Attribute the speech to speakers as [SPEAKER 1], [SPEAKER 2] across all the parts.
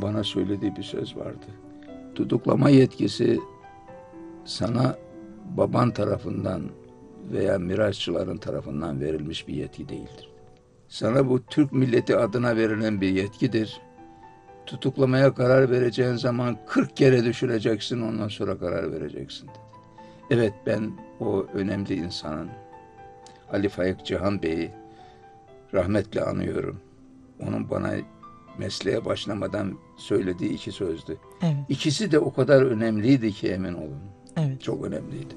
[SPEAKER 1] babamın bana söylediği bir söz vardı. Tutuklama yetkisi sana baban tarafından veya mirasçıların tarafından verilmiş bir yetki değildir. Sana bu Türk milleti adına verilen bir yetkidir. Tutuklamaya karar vereceğin zaman 40 kere düşüneceksin, ondan sonra karar vereceksin dedi. Evet, ben o önemli insanın, Ali Faik Cihan Bey'i rahmetle anıyorum. Onun bana mesleğe başlamadan söylediği iki sözdü.
[SPEAKER 2] Evet.
[SPEAKER 1] İkisi de o kadar önemliydi ki, emin olun.
[SPEAKER 2] Evet.
[SPEAKER 1] Çok önemliydi.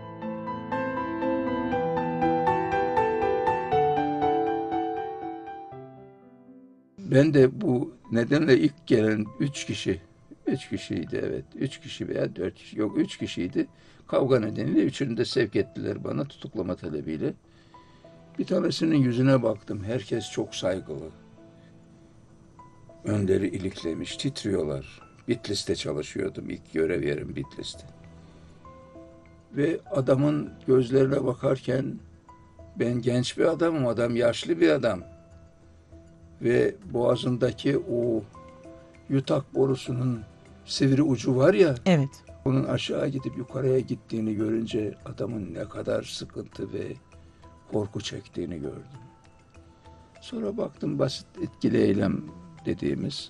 [SPEAKER 1] Ben de bu nedenle ilk gelen 3 kişiydi evet. 3 kişi veya 4 kişi, yok 3 kişiydi. Kavga nedeniyle üçünü de sevk ettiler bana tutuklama talebiyle. Bir tanesinin yüzüne baktım. Herkes çok saygılı. Önleri iliklemiş, titriyorlar. Bitlis'te çalışıyordum. İlk görev yerim Bitlis'te. Ve adamın gözlerine bakarken ben genç bir adamım, adam yaşlı bir adam. Ve boğazındaki o yutak borusunun sivri ucu var ya,
[SPEAKER 2] Evet.
[SPEAKER 1] onun aşağı gidip yukarıya gittiğini görünce adamın ne kadar sıkıntı ve korku çektiğini gördüm. Sonra baktım basit etkili eylem dediğimiz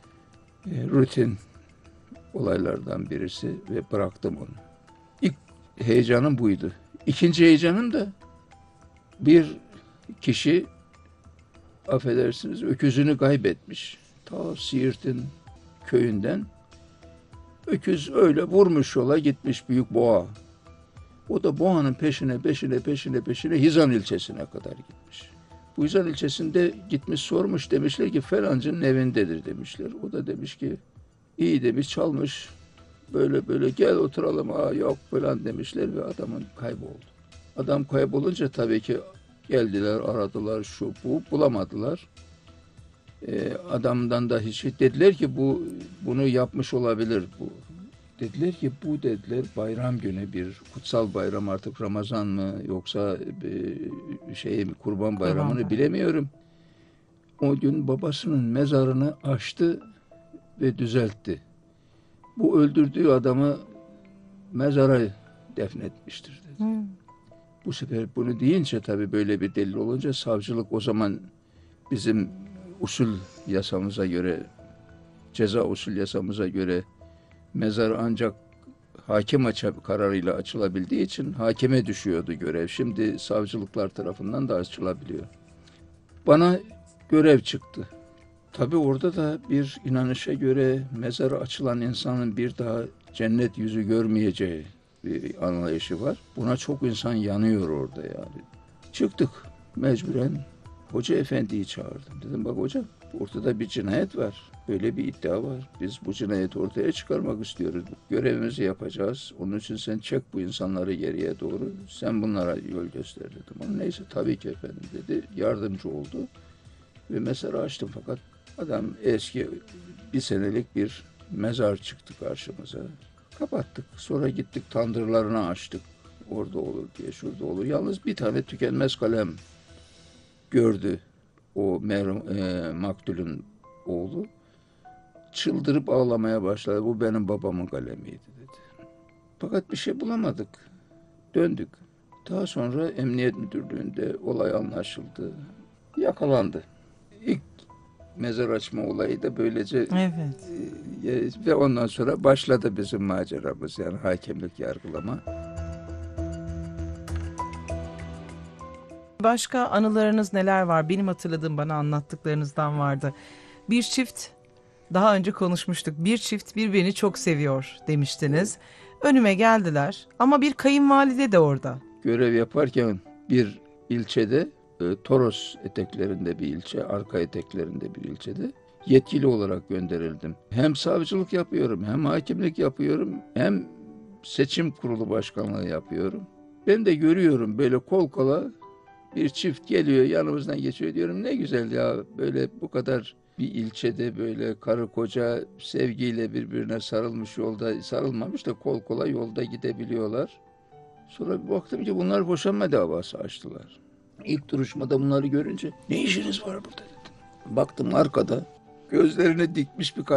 [SPEAKER 1] rutin olaylardan birisi ve bıraktım onu. İlk heyecanım buydu. İkinci heyecanım da bir kişi, affedersiniz, öküzünü kaybetmiş. Ta Siirt'in köyünden. Öküz öyle vurmuş yola gitmiş, büyük boğa. O da boğanın peşine Hizan ilçesine kadar gitmiş. Bu Hizan ilçesinde gitmiş sormuş, demişler ki falancının evindedir demişler. O da demiş ki iyi demiş, çalmış, böyle gel oturalım, yok falan demişler ve adamın kayboldu. Adam kaybolunca tabii ki geldiler, aradılar, şu bu, bulamadılar. Adamdan da hiç dediler ki bunu yapmış olabilir bu. Dediler ki bu dediler bayram günü, bir kutsal bayram, artık Ramazan mı yoksa Kurban Bayramı'nı bilemiyorum. O gün babasının mezarını açtı ve düzeltti. Bu öldürdüğü adamı mezara defnetmiştir dedi. Bu sefer bunu deyince tabii böyle bir delil olunca savcılık o zaman bizim usul yasamıza göre, ceza usul yasamıza göre mezar ancak hakim kararıyla açılabildiği için hakime düşüyordu görev. Şimdi savcılıklar tarafından da açılabiliyor. Bana görev çıktı. Tabii orada da bir inanışa göre mezarı açılan insanın bir daha cennet yüzü görmeyeceği bir anlayışı var. Buna çok insan yanıyor orada yani. Çıktık mecburen. Hoca efendiyi çağırdım. Dedim bak hocam, ortada bir cinayet var. Böyle bir iddia var. Biz bu cinayeti ortaya çıkarmak istiyoruz. Görevimizi yapacağız. Onun için sen çek bu insanları geriye doğru. Sen bunlara yol göster dedim. Ama neyse tabii ki efendim dedi. Yardımcı oldu. Ve mezarı açtım fakat adam eski bir senelik bir mezar çıktı karşımıza. Kapattık. Sonra gittik tandırlarını açtık. Orada olur diye, şurada olur. Yalnız bir tane tükenmez kalem gördü o maktulün oğlu. Çıldırıp ağlamaya başladı. Bu benim babamın kalemiydi dedi. Fakat bir şey bulamadık. Döndük. Daha sonra Emniyet Müdürlüğü'nde olay anlaşıldı. Yakalandı. İlk mezar açma olayı da böylece ve ondan sonra başladı bizim maceramız, yani hakimlik, yargılama.
[SPEAKER 2] Başka anılarınız neler var? Benim hatırladığım, bana anlattıklarınızdan vardı. Bir çift, daha önce konuşmuştuk. Bir çift birbirini çok seviyor demiştiniz. Önüme geldiler ama bir kayınvalide de orada.
[SPEAKER 1] Görev yaparken bir ilçede, Toros eteklerinde bir ilçe, arka eteklerinde bir ilçede yetkili olarak gönderildim. Hem savcılık yapıyorum, hem hakimlik yapıyorum, hem seçim kurulu başkanlığı yapıyorum. Ben de görüyorum böyle kol kola bir çift geliyor, yanımızdan geçiyor, diyorum ne güzel ya, böyle bu kadar bir ilçede böyle karı koca sevgiyle birbirine sarılmış, yolda sarılmamış da kol kola yolda gidebiliyorlar. Sonra bir baktım ki bunlar boşanma davası açtılar. İlk duruşmada bunları görünce ne işiniz var burada dedim. Baktım arkada gözlerini dikmiş bir kadın.